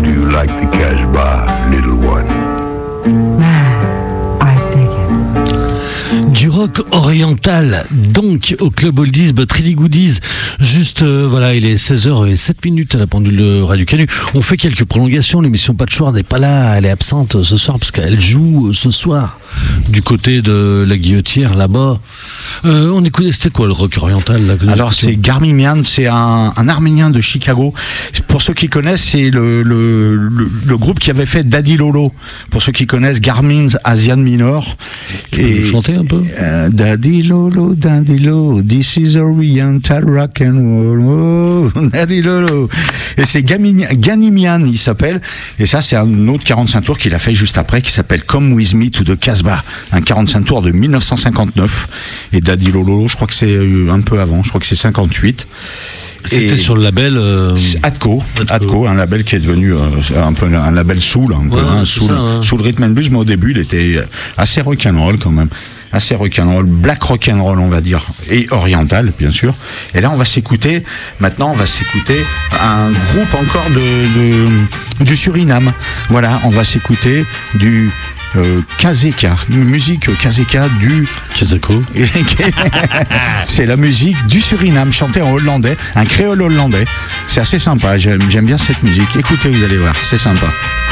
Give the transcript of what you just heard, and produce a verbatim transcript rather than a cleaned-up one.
do you like the Casbah, little one? Du rock oriental, donc au Club Oldies, but really goodies. Juste, euh, voilà, il est seize heures zéro sept minutes à la pendule de Radio Canu. On fait quelques prolongations. L'émission Patchwork n'est pas là, elle est absente ce soir parce qu'elle joue ce soir du côté de la Guillotière là-bas. Euh, on écoutait, c'était quoi le rock oriental là, Alors c'est Garmimian, c'est un, un Arménien de Chicago. Pour ceux qui connaissent, c'est le, le, le, le groupe qui avait fait Daddy Lolo. Pour ceux qui connaissent, Garmin's Asian Minor. Tu peux nous chanter un peu? Euh, Daddy Lolo, Daddy Lolo, this is Oriental rock and roll. Oh, Daddy Lolo. Et c'est Ganimian, il s'appelle. Et ça, c'est un autre quarante-cinq tours qu'il a fait juste après, qui s'appelle Come With Me to the Casbah. Un quarante-cinq tours de mille neuf cent cinquante-neuf. Et Daddy Lolo, je crois que c'est un peu avant, je crois que c'est cinquante-huit. C'était et sur le label euh... Atco, Atco, un label qui est devenu euh, un peu un label soul, un peu, ouais, hein, soul, ça, ouais. soul rhythm and blues, mais au début il était assez rock'n'roll quand même, assez rock'n'roll, black rock'n'roll on va dire, et oriental bien sûr. Et là on va s'écouter, maintenant on va s'écouter un groupe encore de, de du Suriname. Voilà, on va s'écouter du Euh, Kazeka, musique Kazeka du Kazako. C'est la musique du Suriname chantée en hollandais, un créole hollandais. C'est assez sympa, j'aime, j'aime bien cette musique. Écoutez, vous allez voir, c'est sympa.